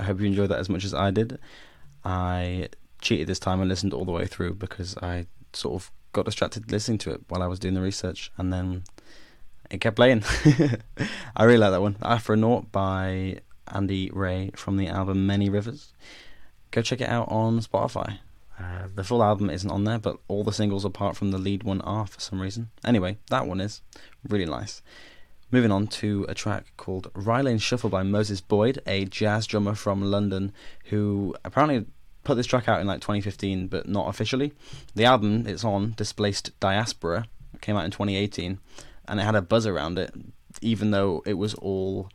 hope you enjoyed that as much as I did. I cheated this time and listened all the way through because I sort of got distracted listening to it while I was doing the research, and then it kept playing. I really like that one. After a Naught by Andy Ray from the album Many Rivers. Go check it out on Spotify. The full album isn't on there, but all the singles apart from the lead one are for some reason. Anyway, that one is really nice. Moving on to a track called Rye Lane Shuffle by Moses Boyd, a jazz drummer from London who apparently put this track out in like 2015, but not officially. The album it's on, Displaced Diaspora, came out in 2018, and it had a buzz around it, even though it was all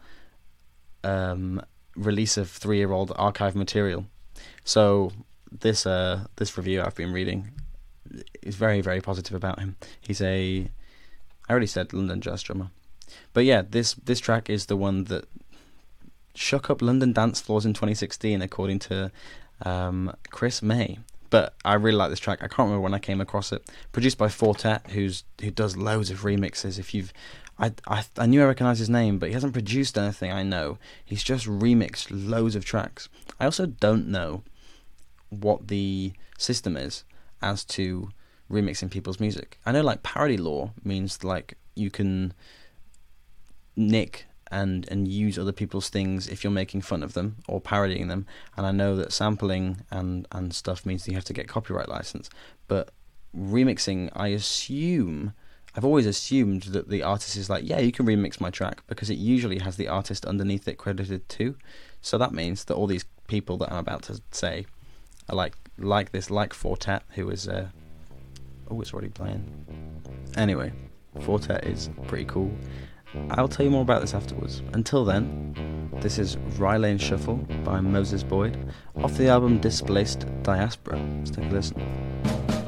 release of 3-year-old archive material. So this review I've been reading is very, very positive about him. He's I already said London jazz drummer. But yeah, this track is the one that shook up London dance floors in 2016, according to Chris May. But I really like this track. I can't remember when I came across it. Produced by Fortet, who does loads of remixes. I knew I recognised his name, but he hasn't produced anything, I know. He's just remixed loads of tracks. I also don't know what the system is as to remixing people's music. I know like parody law means like you can nick and use other people's things if you're making fun of them or parodying them, and I know that sampling and stuff means you have to get copyright license. But remixing, I've always assumed that the artist is like, yeah, you can remix my track, because it usually has the artist underneath it credited too. So that means that all these people that I'm about to say are like Fortet, who is it's already playing. Anyway, Fortet is pretty cool. I'll tell you more about this afterwards. Until then, this is Rye Lane Shuffle by Moses Boyd off the album Displaced Diaspora. Let's take a listen.